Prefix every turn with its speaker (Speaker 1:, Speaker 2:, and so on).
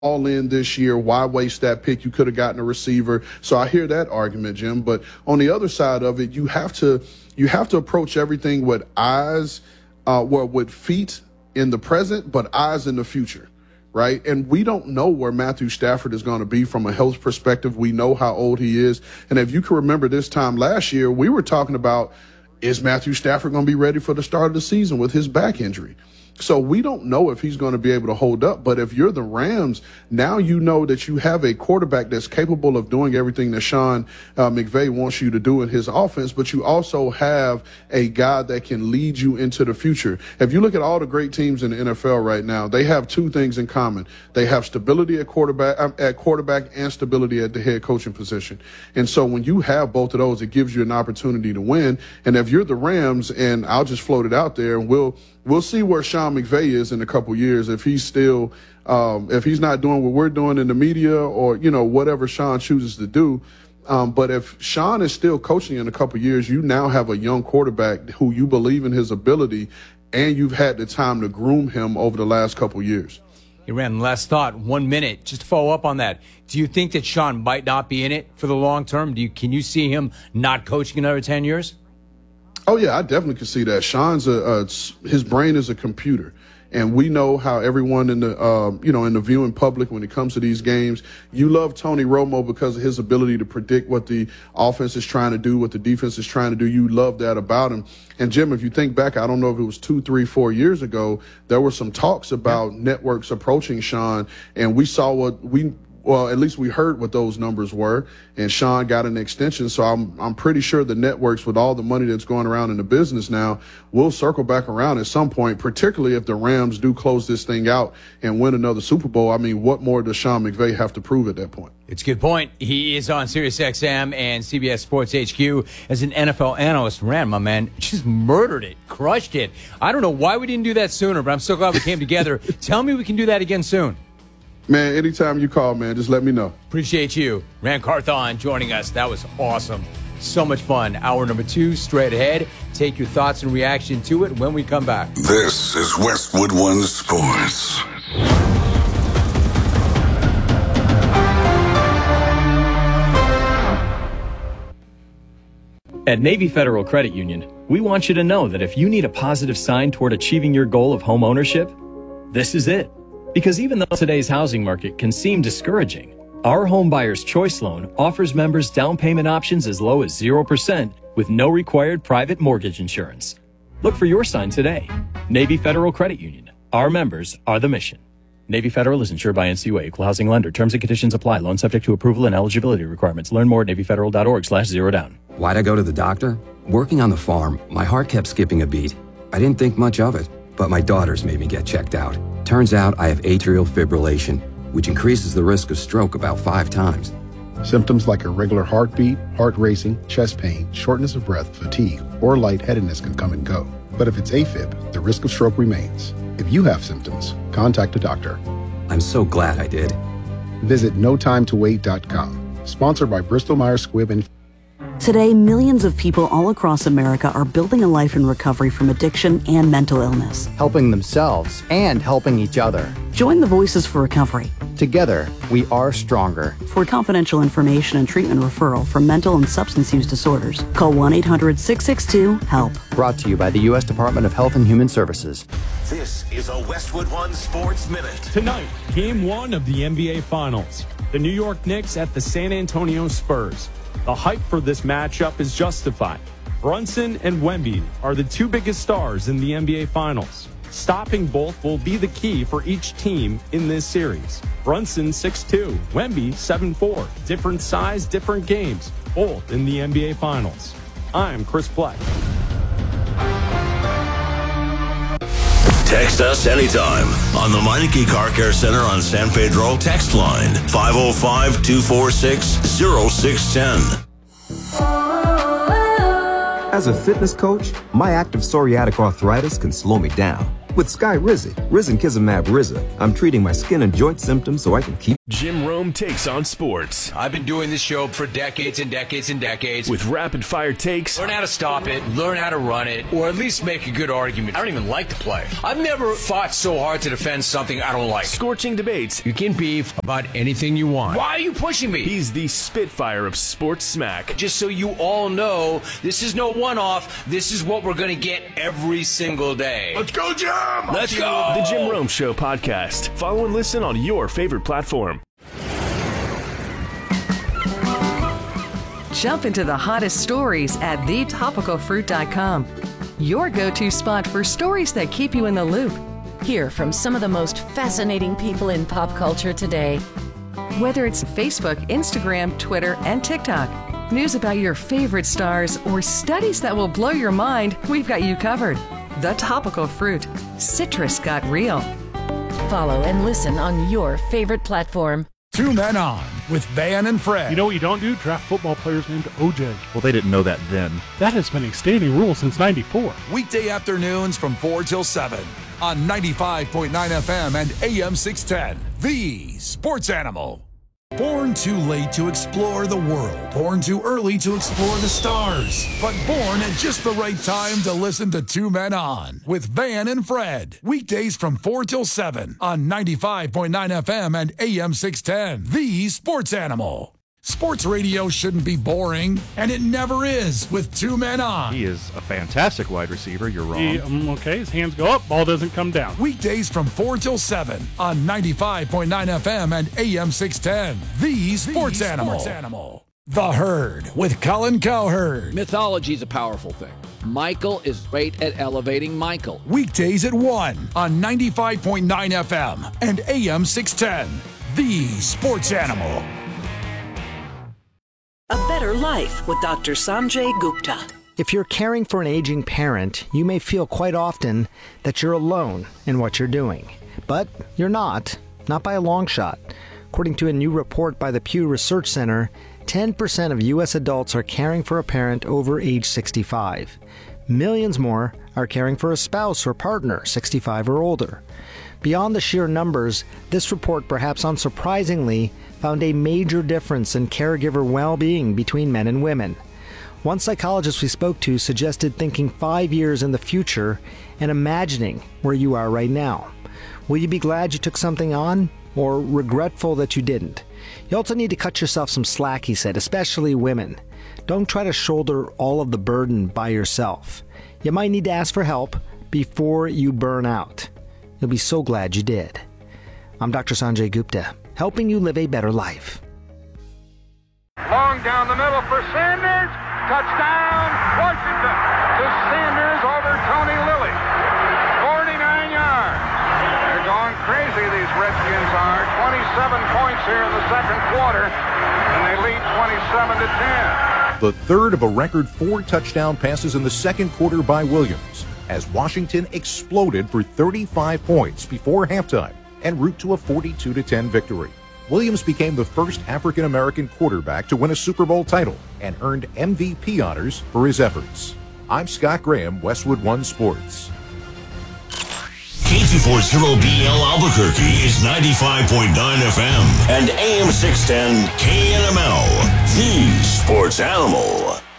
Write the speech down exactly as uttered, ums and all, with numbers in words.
Speaker 1: all in this year. Why waste that pick? You could have gotten a receiver. So I hear that argument, Jim. But on the other side of it, you have to you have to approach everything with eyes, uh, well, with feet in the present, but eyes in the future, right? And we don't know where Matthew Stafford is going to be from a health perspective. We know how old he is. And if you can remember this time last year, we were talking about, is Matthew Stafford going to be ready for the start of the season with his back injury? So we don't know if he's going to be able to hold up. But if you're the Rams, now you know that you have a quarterback that's capable of doing everything that Sean uh, McVay wants you to do in his offense, but you also have a guy that can lead you into the future. If you look at all the great teams in the N F L right now, they have two things in common. They have stability at quarterback, uh, at quarterback and stability at the head coaching position. And so when you have both of those, it gives you an opportunity to win. And if you're the Rams, and I'll just float it out there, and we'll We'll see where Sean McVay is in a couple years. If he's still, um, if he's not doing what we're doing in the media, or, you know, whatever Sean chooses to do. Um, but if Sean is still coaching in a couple years, you now have a young quarterback who you believe in his ability, and you've had the time to groom him over the last couple years.
Speaker 2: Hey, Ram, last thought, one minute, just to follow up on that. Do you think that Sean might not be in it for the long term? Do you, can you see him not coaching another ten years?
Speaker 1: Oh, yeah, I definitely can see that. Sean's a, a his brain is a computer, and we know how everyone in the uh, you know in the viewing public, when it comes to these games, you love Tony Romo because of his ability to predict what the offense is trying to do, what the defense is trying to do. You love that about him. And Jim, if you think back, I don't know if it was two, three, four years ago, there were some talks about networks approaching Sean, and we saw what we. Well, at least we heard what those numbers were, and Sean got an extension. So I'm I'm pretty sure the networks, with all the money that's going around in the business now, will circle back around at some point, particularly if the Rams do close this thing out and win another Super Bowl. I mean, what more does Sean McVay have to prove at that point?
Speaker 2: It's a good point. He is on SiriusXM and C B S Sports H Q as an N F L analyst. Ran, my man, just murdered it, crushed it. I don't know why we didn't do that sooner, but I'm so glad we came together. Tell me we can do that again soon.
Speaker 1: Man, anytime you call, man, just let me know.
Speaker 2: Appreciate you. Ran Carthon joining us. That was awesome. So much fun. Hour number two, straight ahead. Take your thoughts and reaction to it when we come back.
Speaker 3: This is Westwood One Sports.
Speaker 4: At Navy Federal Credit Union, we want you to know that if you need a positive sign toward achieving your goal of home ownership, this is it. Because even though today's housing market can seem discouraging, our Home Buyer's Choice Loan offers members down payment options as low as zero percent with no required private mortgage insurance. Look for your sign today. Navy Federal Credit Union. Our members are the mission. Navy Federal is insured by N C U A, Equal Housing Lender. Terms and conditions apply. Loan subject to approval and eligibility requirements. Learn more at NavyFederal.org slash zero down.
Speaker 5: Why'd I go to the doctor? Working on the farm, my heart kept skipping a beat. I didn't think much of it, but my daughters made me get checked out. Turns out I have atrial fibrillation, which increases the risk of stroke about five times.
Speaker 6: Symptoms like irregular heartbeat, heart racing, chest pain, shortness of breath, fatigue, or lightheadedness can come and go. But if it's AFib, the risk of stroke remains. If you have symptoms, contact a doctor.
Speaker 5: I'm so glad I did.
Speaker 6: Visit no time to wait dot com. Sponsored by Bristol Myers Squibb and...
Speaker 7: Today, millions of people all across America are building a life in recovery from addiction and mental illness.
Speaker 8: Helping themselves and helping each other.
Speaker 7: Join the Voices for Recovery.
Speaker 8: Together, we are stronger.
Speaker 7: For confidential information and treatment referral for mental and substance use disorders, call one eight hundred six six two HELP.
Speaker 8: Brought to you by the U S Department of Health and Human Services.
Speaker 9: This is a Westwood One Sports Minute.
Speaker 10: Tonight, game one of the N B A Finals. The New York Knicks at the San Antonio Spurs. The hype for this matchup is justified. Brunson and Wemby are the two biggest stars in the N B A Finals. Stopping both will be the key for each team in this series. Brunson six two, Wemby seven four. Different size, different games, both in the N B A Finals. I'm Chris Black.
Speaker 9: Text us anytime on the Meineke Car Care Center on San Pedro text line five oh five, two four six, oh six one oh.
Speaker 11: As a fitness coach, my active psoriatic arthritis can slow me down.
Speaker 5: With Skyrizi, risankizumab Riza, I'm treating my skin and joint symptoms so I can keep...
Speaker 11: Jim Rome takes on sports.
Speaker 2: I've been doing this show for decades and decades and decades.
Speaker 11: With rapid-fire takes.
Speaker 2: Learn how to stop it, learn how to run it, or at least make a good argument. I don't even like to play. I've never fought so hard to defend something I don't like.
Speaker 11: Scorching debates.
Speaker 2: You can beef about anything you want. Why are you pushing me?
Speaker 11: He's the Spitfire of sports smack.
Speaker 2: Just so you all know, this is no one-off. This is what we're going to get every single day.
Speaker 3: Let's go, Jim!
Speaker 2: Let's go!
Speaker 11: The Jim Rome Show podcast. Follow and listen on your favorite platform.
Speaker 12: Jump into the hottest stories at the topical fruit dot com. Your go-to spot for stories that keep you in the loop.
Speaker 13: Hear from some of the most fascinating people in pop culture today.
Speaker 12: Whether it's Facebook, Instagram, Twitter, and TikTok, news about your favorite stars, or studies that will blow your mind, we've got you covered. The Topical Fruit. Citrus got real.
Speaker 13: Follow and listen on your favorite platform.
Speaker 14: Two Men On with Van and Fred.
Speaker 15: You know what you don't do? Draft football players named O J.
Speaker 16: Well, they didn't know that then.
Speaker 15: That has been a standing rule since ninety-four.
Speaker 14: Weekday afternoons from four till seven on ninety-five point nine F M and A M six ten. The Sports Animal. Born too late to explore the world. Born too early to explore the stars. But born at just the right time to listen to Two Men On with Van and Fred. Weekdays from four till seven on ninety-five point nine F M and A M six ten. The Sports Animal. Sports radio shouldn't be boring, and it never is with Two Men On.
Speaker 16: He is a fantastic wide receiver. You're wrong.
Speaker 15: He, um, okay, his hands go up, ball doesn't come down.
Speaker 14: Weekdays from four till seven on ninety-five point nine F M and A M six ten. The Sports, the Animal. Sports Animal. The Herd with Colin Cowherd.
Speaker 17: Mythology is a powerful thing. Michael is great at elevating Michael.
Speaker 14: Weekdays at one on ninety-five point nine F M and A M six ten. The Sports Animal.
Speaker 18: A Better Life with Doctor Sanjay Gupta.
Speaker 19: If you're caring for an aging parent, you may feel quite often that you're alone in what you're doing. But you're not, not by a long shot. According to a new report by the Pew Research Center, ten percent of U S adults are caring for a parent over age sixty-five. Millions more are caring for a spouse or partner sixty-five or older. Beyond the sheer numbers, this report, perhaps unsurprisingly, found a major difference in caregiver well-being between men and women. One psychologist we spoke to suggested thinking five years in the future and imagining where you are right now. Will you be glad you took something on, or regretful that you didn't? You also need to cut yourself some slack, he said, especially women. Don't try to shoulder all of the burden by yourself. You might need to ask for help before you burn out. You'll be so glad you did. I'm Doctor Sanjay Gupta, helping you live a better life.
Speaker 20: Long down the middle for Sanders. Touchdown, Washington. To Sanders over Tony Lilly. forty-nine yards. They're going crazy, these Redskins are. twenty-seven points here in the second quarter, and they lead twenty-seven to ten.
Speaker 21: The third of a record four touchdown passes in the second quarter by Williams, as Washington exploded for thirty-five points before halftime en route to a forty-two to ten victory. Williams became the first African-American quarterback to win a Super Bowl title and earned M V P honors for his efforts. I'm Scott Graham, Westwood One Sports.
Speaker 9: K two forty B L Albuquerque is ninety-five point nine F M and A M six ten K N M L, the Sports Animal.